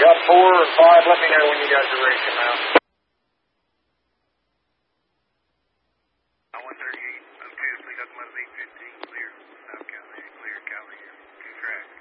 Got 4 or 5. Let me know when you guys are ready to come out. 138, I'm 2, please, Oklahoma 815, clear. South Cali, clear, Cali, 2 track.